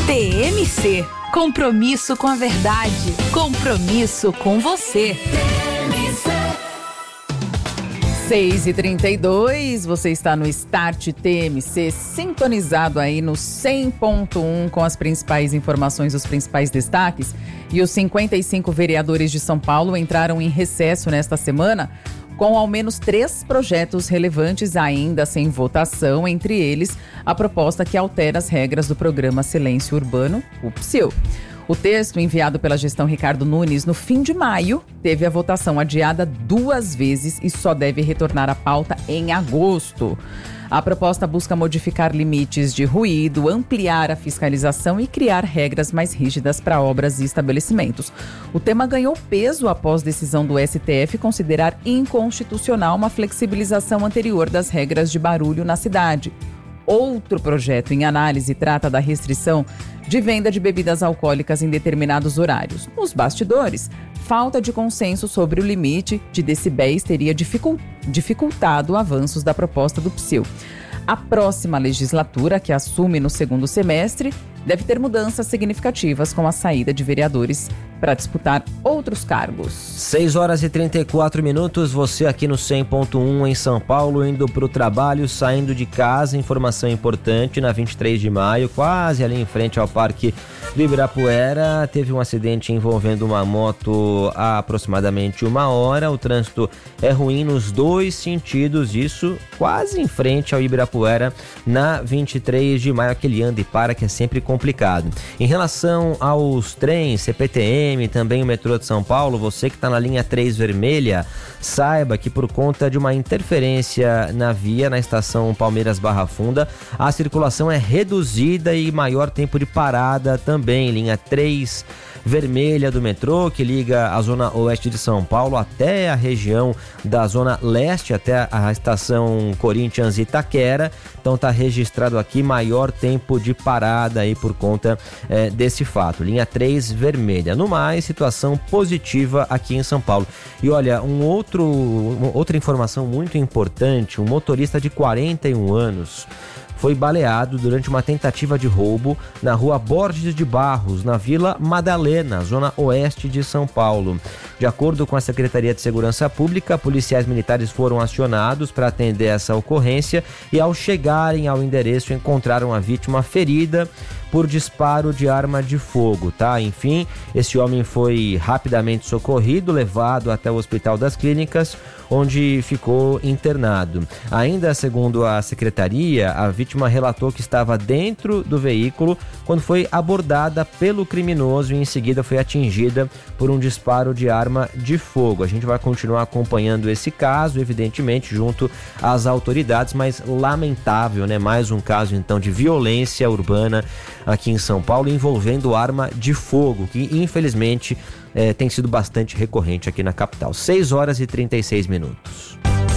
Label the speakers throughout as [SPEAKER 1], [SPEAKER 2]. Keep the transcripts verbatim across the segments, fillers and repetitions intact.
[SPEAKER 1] T M C, compromisso com a verdade, compromisso com você.
[SPEAKER 2] seis e trinta e dois, você está no Start T M C, sintonizado aí no cem ponto um com as principais informações, os principais destaques. E os cinquenta e cinco vereadores de São Paulo entraram em recesso nesta semana com ao menos três projetos relevantes ainda sem votação, entre eles a proposta que altera as regras do programa Silêncio Urbano, o P S I L. O texto, enviado pela gestão Ricardo Nunes no fim de maio, teve a votação adiada duas vezes e só deve retornar à pauta em agosto. A proposta busca modificar limites de ruído, ampliar a fiscalização e criar regras mais rígidas para obras e estabelecimentos. O tema ganhou peso após decisão do S T F considerar inconstitucional uma flexibilização anterior das regras de barulho na cidade. Outro projeto em análise trata da restrição de venda de bebidas alcoólicas em determinados horários. Nos bastidores, falta de consenso sobre o limite de decibéis teria dificultado avanços da proposta do P S I L. A próxima legislatura, que assume no segundo semestre, deve ter mudanças significativas com a saída de vereadores para disputar outros cargos.
[SPEAKER 3] seis horas e trinta e quatro minutos, você aqui no cem ponto um em São Paulo, indo para o trabalho, saindo de casa. Informação importante, na vinte e três de maio, quase ali em frente ao Parque do Ibirapuera, teve um acidente envolvendo uma moto há aproximadamente uma hora. O trânsito é ruim nos dois sentidos, isso quase em frente ao Ibirapuera, na vinte e três de maio, aquele anda e para que é sempre complicado. Em relação aos trens, C P T M, também o metrô de São Paulo, você que está na linha três vermelha, saiba que por conta de uma interferência na via, na estação Palmeiras Barra Funda, a circulação é reduzida e maior tempo de parada também. Linha três vermelha do metrô, que liga a zona oeste de São Paulo até a região da zona leste, até a estação Corinthians Itaquera. Então está registrado aqui maior tempo de parada aí por conta é, desse fato. Linha três vermelha. No mais, situação positiva aqui em São Paulo. E olha, um outro, uma outra informação muito importante, um motorista de quarenta e um anos foi baleado durante uma tentativa de roubo na rua Borges de Barros, na Vila Madalena, zona oeste de São Paulo. De acordo com a Secretaria de Segurança Pública, policiais militares foram acionados para atender essa ocorrência e, ao chegarem ao endereço, encontraram a vítima ferida por disparo de arma de fogo, tá? Enfim, esse homem foi rapidamente socorrido, levado até o Hospital das Clínicas, onde ficou internado. Ainda segundo a secretaria, a vítima relatou que estava dentro do veículo quando foi abordada pelo criminoso e em seguida foi atingida por um disparo de arma de fogo. A gente vai continuar acompanhando esse caso, evidentemente, junto às autoridades, mas lamentável, né? Mais um caso, então, de violência urbana aqui em São Paulo envolvendo arma de fogo, que infelizmente é, tem sido bastante recorrente aqui na capital. seis horas e trinta e seis minutos.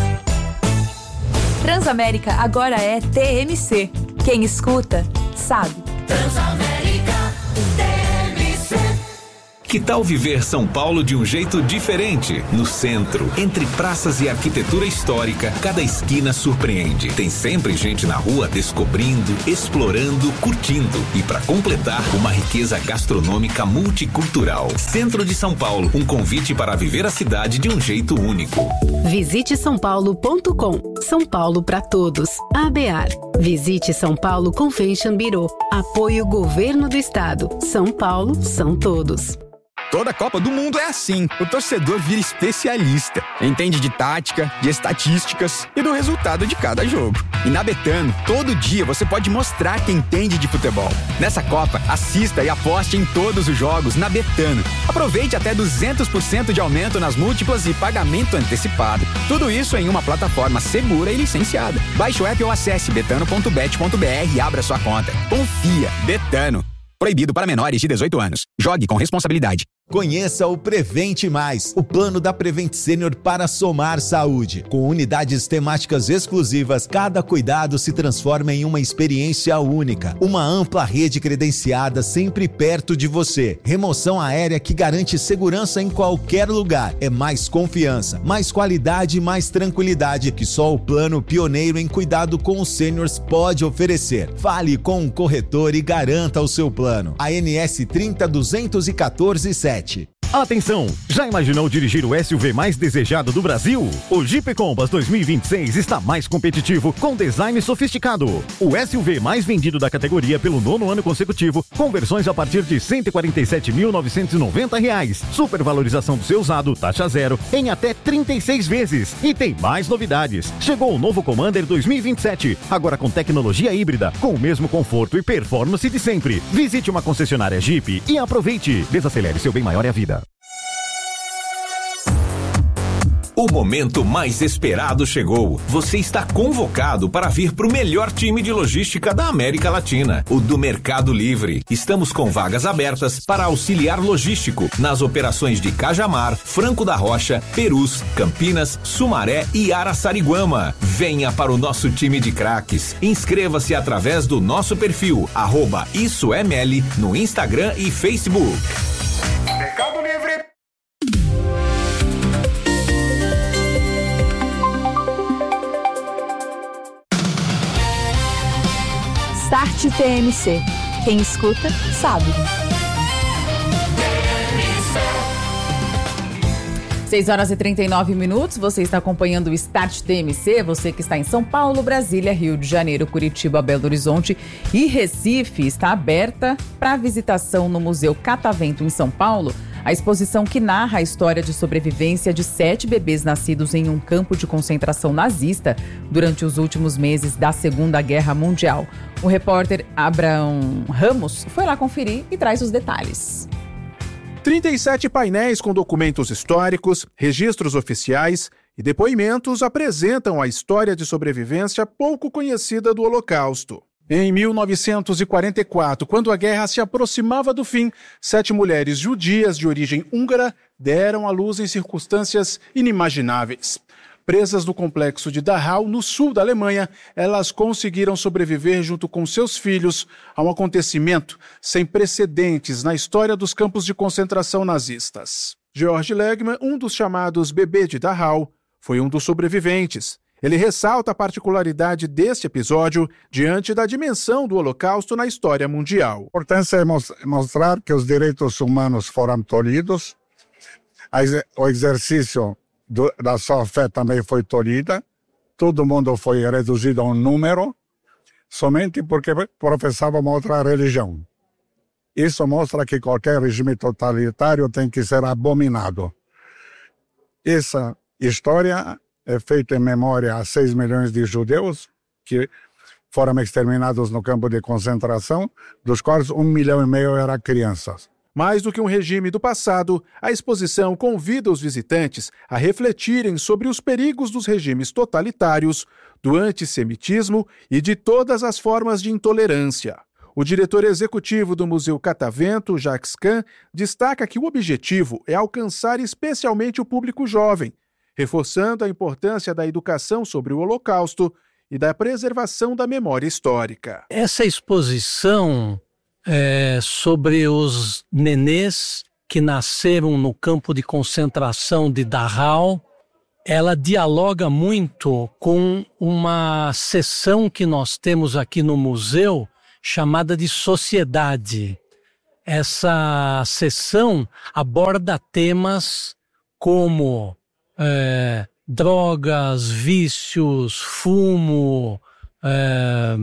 [SPEAKER 1] Transamérica agora é T M C. Quem escuta, sabe.
[SPEAKER 4] Transamérica, T M C.
[SPEAKER 5] Que tal viver São Paulo de um jeito diferente? No centro, entre praças e arquitetura histórica, cada esquina surpreende. Tem sempre gente na rua descobrindo, explorando, curtindo. E para completar, uma riqueza gastronômica multicultural. Centro de São Paulo, um convite para viver a cidade de um jeito único.
[SPEAKER 6] Visite são paulo ponto com. São Paulo para todos. A B A R. Visite São Paulo Convention Bureau. Apoio Governo do Estado. São Paulo são todos.
[SPEAKER 7] Toda Copa do Mundo é assim. O torcedor vira especialista. Entende de tática, de estatísticas e do resultado de cada jogo. E na Betano, todo dia você pode mostrar que entende de futebol. Nessa Copa, assista e aposte em todos os jogos na Betano. Aproveite até duzentos por cento de aumento nas múltiplas e pagamento antecipado. Tudo isso em uma plataforma segura e licenciada. Baixe o app ou acesse betano ponto bet ponto b r e abra sua conta. Confia. Betano. Proibido para menores de dezoito anos. Jogue com responsabilidade.
[SPEAKER 8] Conheça o Prevente Mais, o plano da Prevent Senior para somar saúde. Com unidades temáticas exclusivas, cada cuidado se transforma em uma experiência única. Uma ampla rede credenciada sempre perto de você. Remoção aérea que garante segurança em qualquer lugar. É mais confiança, mais qualidade e mais tranquilidade que só o plano pioneiro em cuidado com os sêniors pode oferecer. Fale com um corretor e garanta o seu plano. A N S trinta duzentos e quatorze sete.
[SPEAKER 9] Atenção! Já imaginou dirigir o S U V mais desejado do Brasil? O Jeep Compass dois mil e vinte e seis está mais competitivo, com design sofisticado. O S U V mais vendido da categoria pelo nono ano consecutivo, com versões a partir de cento e quarenta e sete mil novecentos e noventa reais. Supervalorização do seu usado, taxa zero, em até trinta e seis vezes. E tem mais novidades. Chegou o novo Commander dois mil e vinte e sete, agora com tecnologia híbrida, com o mesmo conforto e performance de sempre. Visite uma concessionária Jeep e aproveite. Desacelere, seu bem maior é a vida.
[SPEAKER 5] O momento mais esperado chegou. Você está convocado para vir para o melhor time de logística da América Latina, o do Mercado Livre. Estamos com vagas abertas para auxiliar logístico nas operações de Cajamar, Franco da Rocha, Perus, Campinas, Sumaré e Araçariguama. Venha para o nosso time de craques. Inscreva-se através do nosso perfil, arroba Isso é Meli, no Instagram e Facebook.
[SPEAKER 10] Mercado Livre.
[SPEAKER 1] Start T M C. Quem escuta, sabe.
[SPEAKER 2] seis horas e trinta e nove minutos, você está acompanhando o Start T M C, você que está em São Paulo, Brasília, Rio de Janeiro, Curitiba, Belo Horizonte e Recife, está aberta para visitação no Museu Catavento, em São Paulo, a exposição que narra a história de sobrevivência de sete bebês nascidos em um campo de concentração nazista durante os últimos meses da Segunda Guerra Mundial. O repórter Abraão Ramos foi lá conferir e traz os detalhes.
[SPEAKER 11] trinta e sete painéis com documentos históricos, registros oficiais e depoimentos apresentam a história de sobrevivência pouco conhecida do Holocausto. Em mil novecentos e quarenta e quatro, quando a guerra se aproximava do fim, sete mulheres judias de origem húngara deram à luz em circunstâncias inimagináveis. Presas no complexo de Dachau, no sul da Alemanha, elas conseguiram sobreviver junto com seus filhos a um acontecimento sem precedentes na história dos campos de concentração nazistas. Georg Legmann, um dos chamados bebês de Dachau, foi um dos sobreviventes. Ele ressalta a particularidade deste episódio diante da dimensão do Holocausto na história mundial.
[SPEAKER 12] A importância é mostrar que os direitos humanos foram tolhidos, o exercício do, da sua fé também foi tolhida, todo mundo foi reduzido a um número, somente porque professava uma outra religião. Isso mostra que qualquer regime totalitário tem que ser abominado. Essa história é feita em memória a seis milhões de judeus que foram exterminados no campo de concentração, dos quais um milhão e meio eram crianças.
[SPEAKER 11] Mais do que um regime do passado, a exposição convida os visitantes a refletirem sobre os perigos dos regimes totalitários, do antissemitismo e de todas as formas de intolerância. O diretor executivo do Museu Catavento, Jacques Kahn, destaca que o objetivo é alcançar especialmente o público jovem, reforçando a importância da educação sobre o Holocausto e da preservação da memória histórica.
[SPEAKER 13] Essa exposição é sobre os nenês que nasceram no campo de concentração de Dachau, ela dialoga muito com uma seção que nós temos aqui no museu, chamada de Sociedade. Essa seção aborda temas como É, drogas, vícios, fumo, é,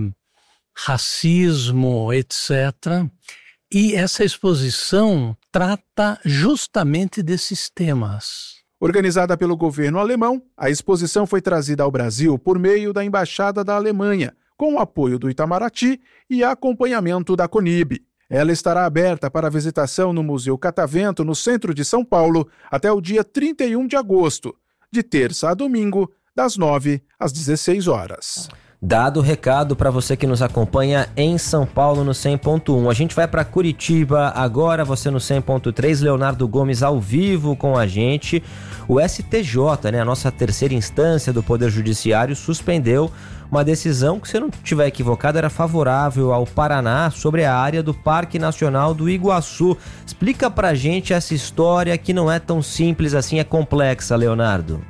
[SPEAKER 13] racismo, etcétera. E essa exposição trata justamente desses temas.
[SPEAKER 11] Organizada pelo governo alemão, a exposição foi trazida ao Brasil por meio da Embaixada da Alemanha, com o apoio do Itamaraty e acompanhamento da CONIB. Ela estará aberta para visitação no Museu Catavento, no centro de São Paulo, até o dia trinta e um de agosto, de terça a domingo, das nove às dezesseis horas.
[SPEAKER 3] Dado o recado para você que nos acompanha em São Paulo no cem ponto um. A gente vai para Curitiba agora, você no cem ponto três, Leonardo Gomes ao vivo com a gente. O S T J, né, a nossa terceira instância do Poder Judiciário, suspendeu uma decisão que, se eu não estiver equivocado, era favorável ao Paraná sobre a área do Parque Nacional do Iguaçu. Explica pra gente essa história que não é tão simples assim, é complexa, Leonardo.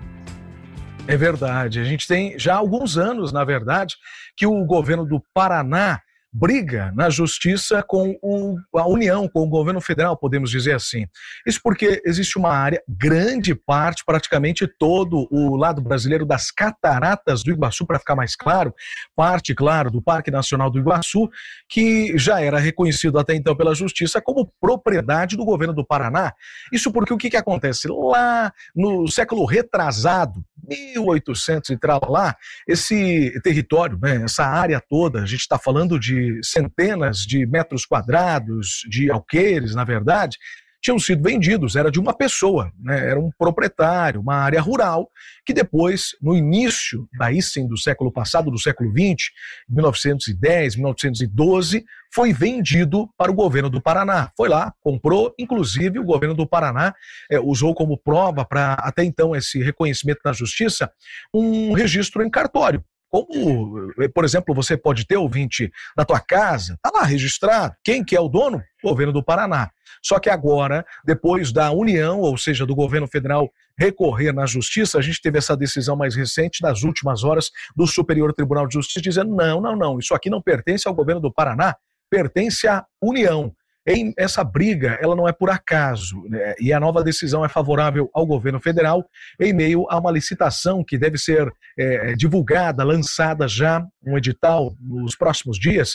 [SPEAKER 14] É verdade. A gente tem já alguns anos, na verdade, que o governo do Paraná briga na justiça com o, a União, com o governo federal, podemos dizer assim. Isso porque existe uma área, grande parte, praticamente todo o lado brasileiro das Cataratas do Iguaçu, para ficar mais claro, parte, claro, do Parque Nacional do Iguaçu, que já era reconhecido até então pela justiça como propriedade do governo do Paraná. Isso porque o que, que acontece? Lá no século retrasado, mil e oitocentos e tal lá, esse território, né, essa área toda, a gente está falando de centenas de metros quadrados, de alqueires, na verdade, tinham sido vendidos, era de uma pessoa, né, era um proprietário, uma área rural, que depois, no início, daí sim, do século passado, do século vinte, mil novecentos e dez, mil novecentos e doze, foi vendido para o governo do Paraná. Foi lá, comprou, inclusive o governo do Paraná é, usou como prova para, até então, esse reconhecimento na justiça, um registro em cartório. Como, por exemplo, você pode ter, ouvinte, na tua casa, está lá registrado. Quem que é o dono? O governo do Paraná. Só que agora, depois da União, ou seja, do governo federal, recorrer na justiça, a gente teve essa decisão mais recente, das últimas horas, do Superior Tribunal de Justiça, dizendo não, não, não, isso aqui não pertence ao governo do Paraná, pertence à União. Em essa briga, ela não é por acaso, né? E a nova decisão é favorável ao governo federal em meio a uma licitação que deve ser é, divulgada, lançada já, um edital nos próximos dias,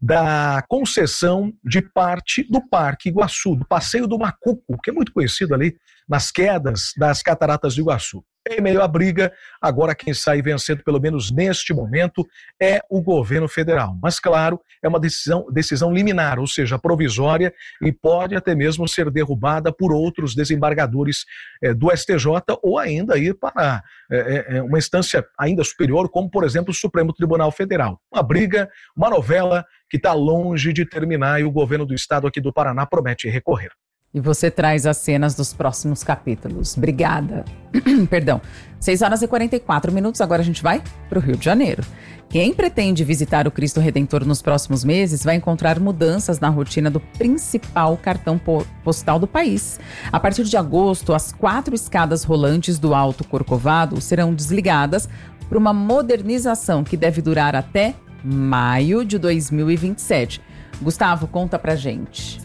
[SPEAKER 14] da concessão de parte do Parque Iguaçu, do Passeio do Macuco, que é muito conhecido ali nas quedas das Cataratas do Iguaçu. Em meio à briga, agora quem sai vencendo, pelo menos neste momento, é o governo federal. Mas, claro, é uma decisão, decisão liminar, ou seja, provisória, e pode até mesmo ser derrubada por outros desembargadores é, do S T J ou ainda ir para é, é, uma instância ainda superior, como, por exemplo, o Supremo Tribunal Federal. Uma briga, uma novela que está longe de terminar e o governo do estado aqui do Paraná promete recorrer.
[SPEAKER 2] E você traz as cenas dos próximos capítulos. Obrigada. Perdão. seis horas e quarenta e quatro minutos, agora a gente vai para o Rio de Janeiro. Quem pretende visitar o Cristo Redentor nos próximos meses vai encontrar mudanças na rotina do principal cartão postal do país. A partir de agosto, as quatro escadas rolantes do Alto Corcovado serão desligadas para uma modernização que deve durar até maio de dois mil e vinte e sete. Gustavo, conta pra gente.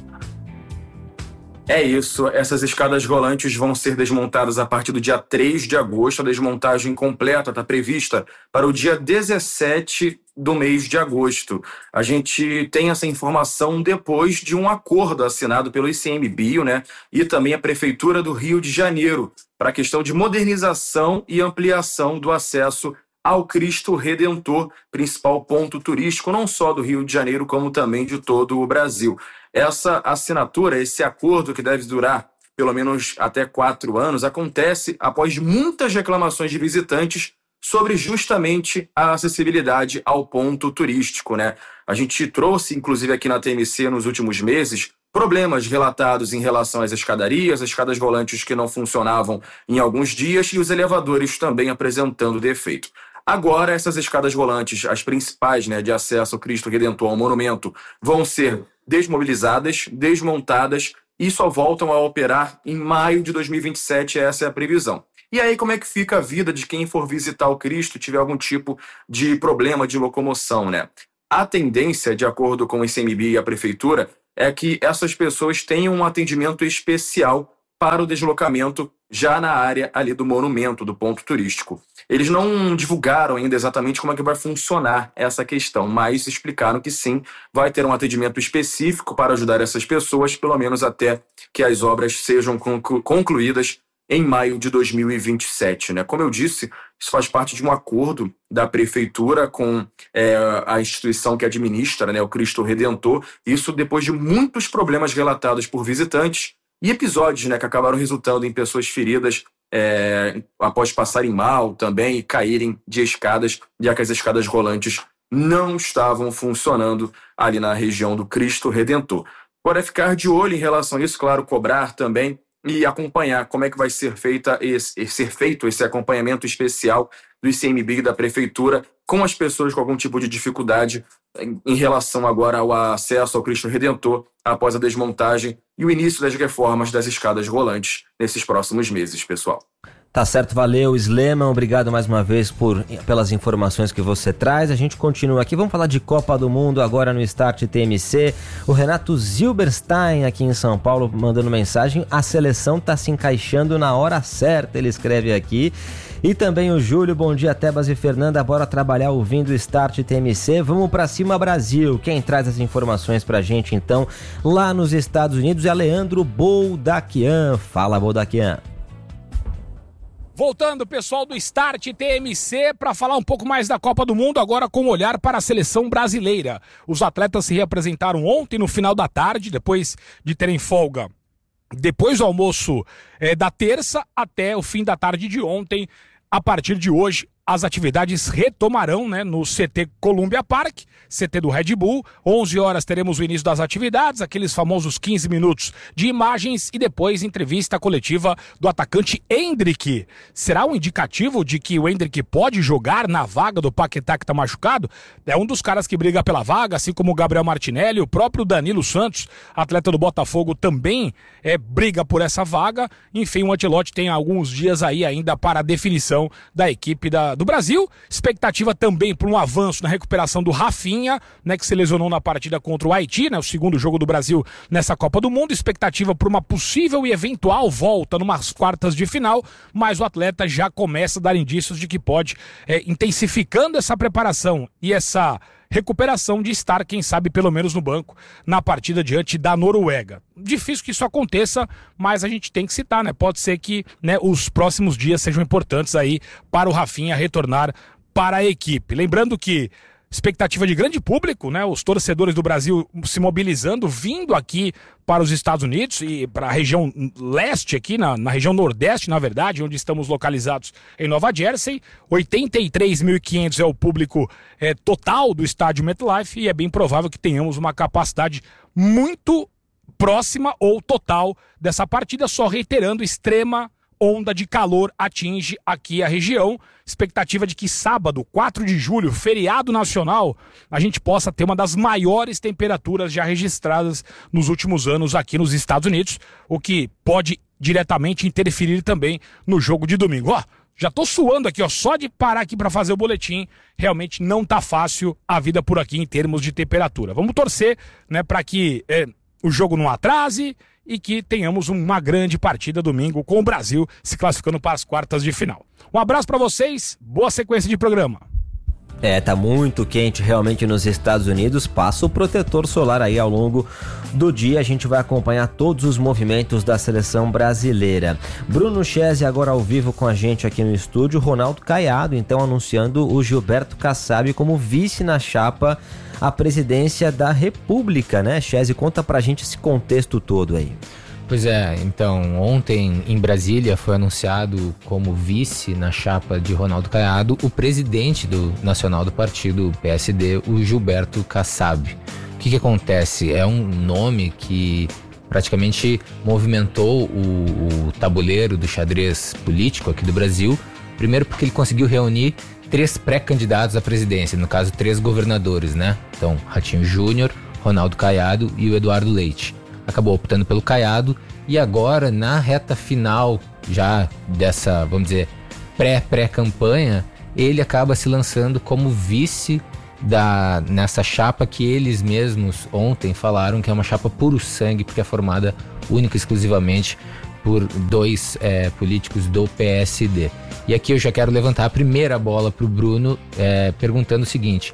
[SPEAKER 15] É isso, essas escadas rolantes vão ser desmontadas a partir do dia três de agosto. A desmontagem completa está prevista para o dia dezessete do mês de agosto. A gente tem essa informação depois de um acordo assinado pelo I C M B I, né, e também a Prefeitura do Rio de Janeiro, para a questão de modernização e ampliação do acesso ao Cristo Redentor, principal ponto turístico, não só do Rio de Janeiro, como também de todo o Brasil. Essa assinatura, esse acordo que deve durar pelo menos até quatro anos, acontece após muitas reclamações de visitantes sobre justamente a acessibilidade ao ponto turístico, né? A gente trouxe, inclusive aqui na T M C nos últimos meses, problemas relatados em relação às escadarias, as escadas volantes que não funcionavam em alguns dias e os elevadores também apresentando defeito. Agora, essas escadas volantes, as principais, né, de acesso ao Cristo Redentor, ao monumento, vão ser desmobilizadas, desmontadas e só voltam a operar em maio de dois mil e vinte e sete, essa é a previsão. E aí, como é que fica a vida de quem for visitar o Cristo e tiver algum tipo de problema de locomoção, né? A tendência, de acordo com o I C M B I e a Prefeitura, é que essas pessoas tenham um atendimento especial para o deslocamento já na área ali do monumento, do ponto turístico. Eles não divulgaram ainda exatamente como é que vai funcionar essa questão, mas explicaram que sim, vai ter um atendimento específico para ajudar essas pessoas, pelo menos até que as obras sejam conclu- concluídas em maio de dois mil e vinte e sete. Né? Como eu disse, isso faz parte de um acordo da Prefeitura com é, a instituição que administra, né, o Cristo Redentor, isso depois de muitos problemas relatados por visitantes e episódios, né, que acabaram resultando em pessoas feridas é, após passarem mal também e caírem de escadas, já que as escadas rolantes não estavam funcionando ali na região do Cristo Redentor. Agora é ficar de olho em relação a isso, claro, cobrar também e acompanhar como é que vai ser, feita esse, ser feito esse acompanhamento especial do I C M B I da Prefeitura com as pessoas com algum tipo de dificuldade em, em relação agora ao acesso ao Cristo Redentor após a desmontagem e o início das reformas das escadas rolantes nesses próximos meses, pessoal.
[SPEAKER 3] Tá certo, valeu, Sleman, obrigado mais uma vez por, pelas informações que você traz. A gente continua aqui, vamos falar de Copa do Mundo agora no Start T M C. O Renato Zilberstein aqui em São Paulo mandando mensagem, a seleção tá se encaixando na hora certa, ele escreve aqui. E também o Júlio, bom dia Tebas e Fernanda, bora trabalhar ouvindo o Start T M C, vamos pra cima Brasil. Quem traz as informações pra gente então, lá nos Estados Unidos é Leandro Boldaquian. Fala, Boldaquian.
[SPEAKER 16] Voltando, pessoal do Start T M C, para falar um pouco mais da Copa do Mundo, agora com um olhar para a seleção brasileira. Os atletas se reapresentaram ontem no final da tarde, depois de terem folga. Depois do almoço é, da terça até o fim da tarde de ontem. A partir de hoje, as atividades retomarão, né, no C T Columbia Park, C T do Red Bull. onze horas teremos o início das atividades, aqueles famosos quinze minutos de imagens e depois entrevista coletiva do atacante Endrick. Será um indicativo de que o Endrick pode jogar na vaga do Paquetá que está machucado? É um dos caras que briga pela vaga, assim como o Gabriel Martinelli, o próprio Danilo Santos, atleta do Botafogo, também é, briga por essa vaga. Enfim, o Ancelotti tem alguns dias aí ainda para a definição da equipe da do Brasil. Expectativa também por um avanço na recuperação do Rafinha, né, que se lesionou na partida contra o Haiti, né, o segundo jogo do Brasil nessa Copa do Mundo. Expectativa por uma possível e eventual volta numas quartas de final, mas o atleta já começa a dar indícios de que pode, é, intensificando essa preparação e essa recuperação de estar, quem sabe, pelo menos no banco, na partida diante da Noruega. Difícil que isso aconteça, mas a gente tem que citar, né? Pode ser que, né, os próximos dias sejam importantes aí para o Rafinha retornar para a equipe. Lembrando que expectativa de grande público, né? Os torcedores do Brasil se mobilizando, vindo aqui para os Estados Unidos e para a região leste aqui, na, na região nordeste, na verdade, onde estamos localizados em Nova Jersey. oitenta e três mil e quinhentos é o público é, total do estádio MetLife e é bem provável que tenhamos uma capacidade muito próxima ou total dessa partida, só reiterando, extrema onda de calor atinge aqui a região. Expectativa de que sábado, quatro de julho, feriado nacional, a gente possa ter uma das maiores temperaturas já registradas nos últimos anos aqui nos Estados Unidos, o que pode diretamente interferir também no jogo de domingo. Ó, já tô suando aqui, ó, só de parar aqui para fazer o boletim. Realmente não tá fácil a vida por aqui em termos de temperatura. Vamos torcer, né, para que é, o jogo não atrase e que tenhamos uma grande partida domingo com o Brasil se classificando para as quartas de final. Um abraço para vocês, boa sequência de programa.
[SPEAKER 3] É, tá muito quente realmente nos Estados Unidos, passa o protetor solar aí ao longo do dia, a gente vai acompanhar todos os movimentos da seleção brasileira. Bruno Chese agora ao vivo com a gente aqui no estúdio, Ronaldo Caiado então anunciando o Gilberto Kassab como vice na chapa à presidência da República, né? Chese, conta pra gente esse contexto todo aí.
[SPEAKER 17] Pois é, então, ontem em Brasília foi anunciado como vice na chapa de Ronaldo Caiado o presidente do nacional do partido P S D, o Gilberto Kassab. O que que acontece? É um nome que praticamente movimentou o, o tabuleiro do xadrez político aqui do Brasil, primeiro porque ele conseguiu reunir três pré-candidatos à presidência, no caso três governadores, né? Então, Ratinho Júnior, Ronaldo Caiado e o Eduardo Leite. Acabou optando pelo Caiado e agora, na reta final já dessa, vamos dizer, pré-pré-campanha, ele acaba se lançando como vice da, nessa chapa que eles mesmos ontem falaram que é uma chapa puro sangue, porque é formada única e exclusivamente por dois é, políticos do P S D. E aqui eu já quero levantar a primeira bola para o Bruno, é, perguntando o seguinte: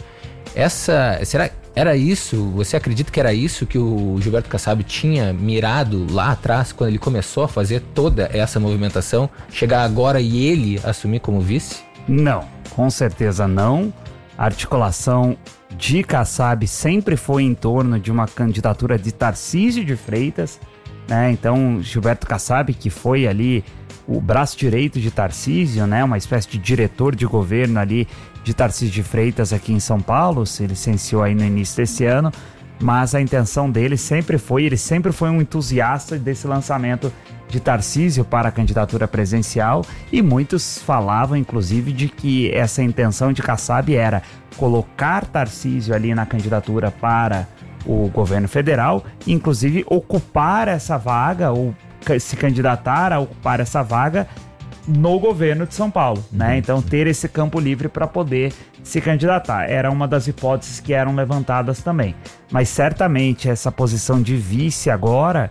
[SPEAKER 17] essa, será era isso? Você acredita que era isso que o Gilberto Kassab tinha mirado lá atrás, quando ele começou a fazer toda essa movimentação, chegar agora e ele assumir como vice?
[SPEAKER 18] Não, com certeza não. A articulação de Kassab sempre foi em torno de uma candidatura de Tarcísio de Freitas, né? Então, Gilberto Kassab, que foi ali o braço direito de Tarcísio, né, uma espécie de diretor de governo ali de Tarcísio de Freitas aqui em São Paulo, se licenciou aí no início desse ano, mas a intenção dele sempre foi, ele sempre foi um entusiasta desse lançamento de Tarcísio para a candidatura presidencial, e muitos falavam inclusive de que essa intenção de Kassab era colocar Tarcísio ali na candidatura para o governo federal, inclusive ocupar essa vaga ou se candidatar a ocupar essa vaga no governo de São Paulo, né? Então ter esse campo livre para poder se candidatar era uma das hipóteses que eram levantadas também, mas certamente essa posição de vice agora,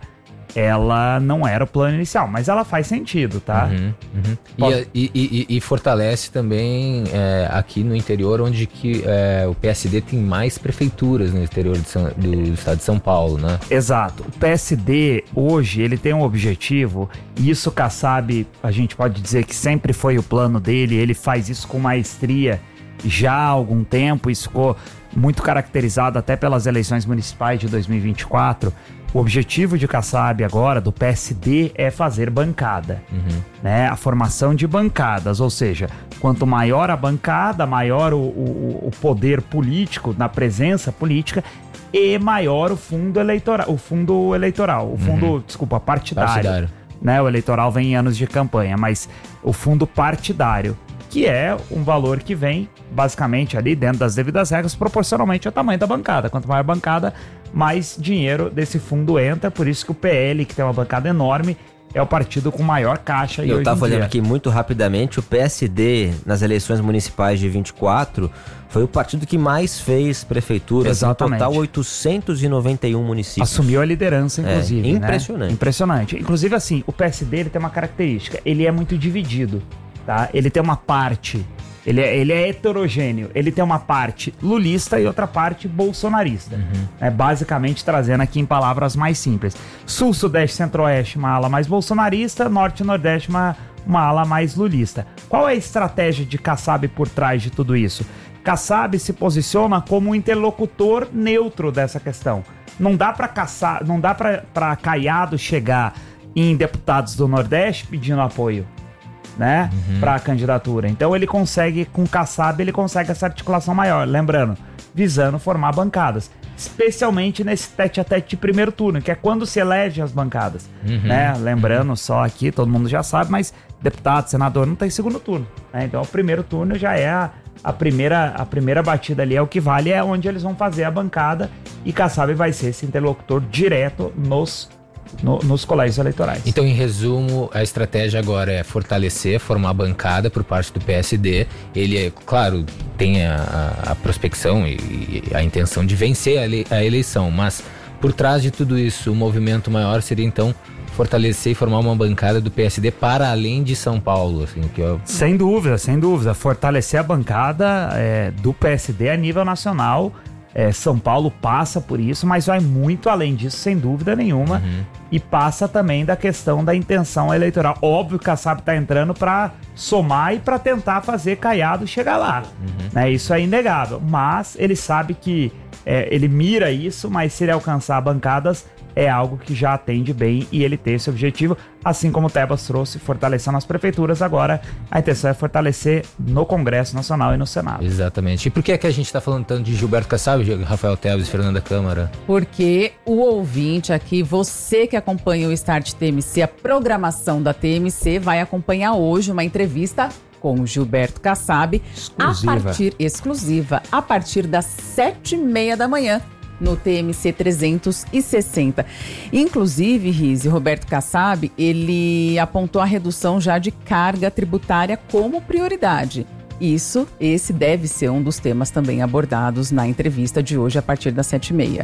[SPEAKER 18] ela não era o plano inicial, mas ela faz sentido, tá?
[SPEAKER 17] Uhum, uhum. Pode... E, e, e, e fortalece também é, aqui no interior, onde que, é, o P S D tem mais prefeituras no interior de São, do estado de São Paulo, né?
[SPEAKER 18] Exato. O P S D hoje, ele tem um objetivo, e isso Kassab, a gente pode dizer que sempre foi o plano dele, ele faz isso com maestria já há algum tempo, isso ficou muito caracterizado até pelas eleições municipais de dois mil e vinte e quatro. O objetivo de Kassab agora, do P S D, é fazer bancada, uhum. né? A formação de bancadas, ou seja, quanto maior a bancada, maior o, o, o poder político, na presença política, e maior o fundo eleitoral, o fundo eleitoral, o fundo, uhum. desculpa, partidário, partidário. Né? O eleitoral vem em anos de campanha, mas o fundo partidário, que é um valor que vem, basicamente, ali dentro das devidas regras, proporcionalmente ao tamanho da bancada. Quanto maior a bancada, mais dinheiro desse fundo entra, por isso que o P L, que tem uma bancada enorme, é o partido com maior caixa.
[SPEAKER 3] Eu estava olhando aqui muito rapidamente, o P S D, nas eleições municipais de vinte e quatro, foi o partido que mais fez prefeituras. Exatamente. No total, oitocentos e noventa e um municípios.
[SPEAKER 18] Assumiu a liderança, inclusive.
[SPEAKER 3] É, impressionante.
[SPEAKER 18] Né? Impressionante. Inclusive, assim, o P S D ele tem uma característica, ele é muito dividido. Tá? Ele tem uma parte, ele é, ele é heterogêneo, ele tem uma parte lulista e outra parte bolsonarista, uhum. né? Basicamente trazendo aqui em palavras mais simples. Sul, Sudeste, Centro-Oeste, uma ala mais bolsonarista, Norte e Nordeste, uma, uma ala mais lulista. Qual é a estratégia de Kassab por trás de tudo isso? Kassab se posiciona como um interlocutor neutro dessa questão. Não dá para Kassab, não dá para Caiado chegar em deputados do Nordeste pedindo apoio, né, uhum. para a candidatura. Então ele consegue, com Kassab, ele consegue essa articulação maior, lembrando, visando formar bancadas, especialmente nesse tete-a-tete de primeiro turno, que é quando se elege as bancadas, uhum. né, lembrando só aqui, todo mundo já sabe, mas deputado, senador não tem segundo turno, né? Então o primeiro turno já é a, a, primeira, a primeira batida ali, é o que vale, é onde eles vão fazer a bancada, e Kassab vai ser esse interlocutor direto nos No, nos colégios eleitorais.
[SPEAKER 17] Então, em resumo, a estratégia agora é fortalecer, formar bancada por parte do P S D. Ele, é, claro, tem a, a prospecção e, e a intenção de vencer a, ele, a eleição, mas por trás de tudo isso, o movimento maior seria, então, fortalecer e formar uma bancada do P S D para além de São Paulo. Assim, que eu...
[SPEAKER 18] Sem dúvida, sem dúvida. Fortalecer a bancada é, do P S D a nível nacional. É, São Paulo passa por isso, mas vai muito além disso, sem dúvida nenhuma, uhum. e passa também da questão da intenção eleitoral. Óbvio que a Kassab está entrando para somar e para tentar fazer Caiado chegar lá, uhum. né? Isso é inegável, mas ele sabe que é, ele mira isso, mas se ele alcançar bancadas, é algo que já atende bem, e ele tem esse objetivo, assim como o Tebas trouxe, fortalecendo as prefeituras. Agora a intenção é fortalecer no Congresso Nacional e no Senado.
[SPEAKER 17] Exatamente. E por que é que a gente está falando tanto de Gilberto Kassab, Rafael Tebas e Fernanda Câmara?
[SPEAKER 2] Porque o ouvinte aqui, você que acompanha o Start T M C, a programação da T M C, vai acompanhar hoje uma entrevista com o Gilberto Kassab, exclusiva. a partir exclusiva, a partir das sete e meia da manhã, no T M C trezentos e sessenta. Inclusive, Rize, Roberto Kassab, ele apontou a redução já de carga tributária como prioridade. Isso, esse deve ser um dos temas também abordados na entrevista de hoje a partir das sete e meia.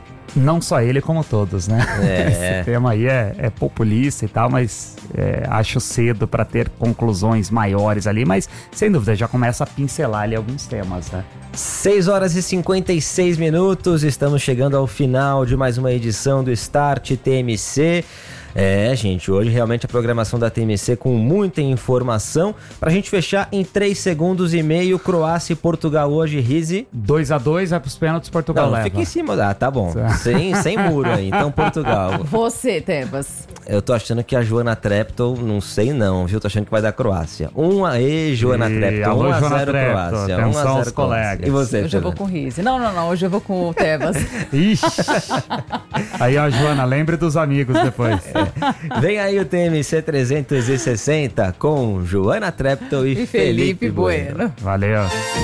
[SPEAKER 18] Não só ele, como todos, né?
[SPEAKER 3] É.
[SPEAKER 18] Esse tema aí é, é populista e tal, mas é, acho cedo para ter conclusões maiores ali, mas sem dúvida já começa a pincelar ali alguns temas, né?
[SPEAKER 3] seis horas e cinquenta e seis minutos, estamos chegando ao final de mais uma edição do Start T M C. É, gente, hoje realmente a programação da T M C com muita informação. Pra gente fechar em três segundos e meio, Croácia e Portugal hoje, Rizzi.
[SPEAKER 18] dois a dois, vai pros pênaltis, Portugal
[SPEAKER 3] Não,
[SPEAKER 18] leva.
[SPEAKER 3] fica em cima, ah, tá bom. Sem, sem muro aí, então Portugal.
[SPEAKER 2] Você, Tebas.
[SPEAKER 3] Eu tô achando que a Joana Treptow, não sei não, viu? Tô achando que vai dar Croácia. um a e Joana Treptow, um a zero Croácia. um a zero colegas. E você,
[SPEAKER 2] Hoje eu vou com o Rizzi. Não, não, não, hoje eu vou com o Tebas.
[SPEAKER 18] Ixi. Aí, ó, Joana, lembre dos amigos depois.
[SPEAKER 3] É. Vem aí o T M C trezentos e sessenta com Joana Treptow e,
[SPEAKER 2] E
[SPEAKER 3] Felipe,
[SPEAKER 2] Felipe
[SPEAKER 3] bueno.
[SPEAKER 2] Bueno.
[SPEAKER 18] Valeu.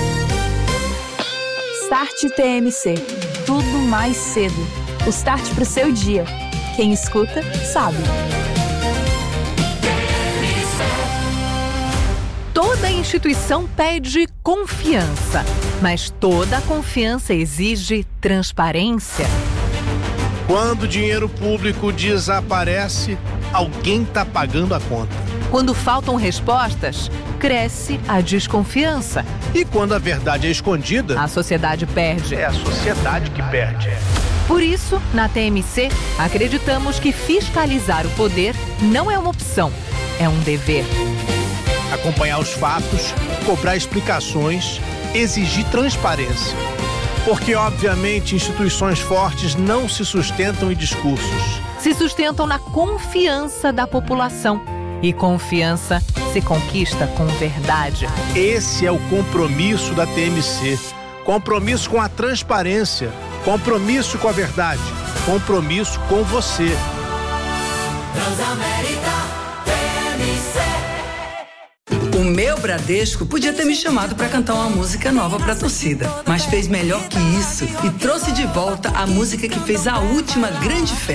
[SPEAKER 1] Start T M C. Tudo mais cedo. O start pro seu dia. Quem escuta, sabe. Toda instituição pede confiança, mas toda confiança exige transparência.
[SPEAKER 19] Quando o dinheiro público desaparece, alguém está pagando a conta.
[SPEAKER 1] Quando faltam respostas, cresce a desconfiança.
[SPEAKER 19] E quando a verdade é escondida,
[SPEAKER 1] a sociedade perde.
[SPEAKER 19] É a sociedade que perde.
[SPEAKER 1] Por isso, na T M C, acreditamos que fiscalizar o poder não é uma opção, é um dever.
[SPEAKER 19] Acompanhar os fatos, cobrar explicações, exigir transparência. Porque, obviamente, instituições fortes não se sustentam em discursos.
[SPEAKER 1] Se sustentam na confiança da população. E confiança se conquista com verdade.
[SPEAKER 19] Esse é o compromisso da T M C. Compromisso com a transparência. Compromisso com a verdade. Compromisso com você.
[SPEAKER 4] Transamérica T M C.
[SPEAKER 20] O meu Bradesco podia ter me chamado para cantar uma música nova para a torcida, mas fez melhor que isso e trouxe de volta a música que fez a última grande festa.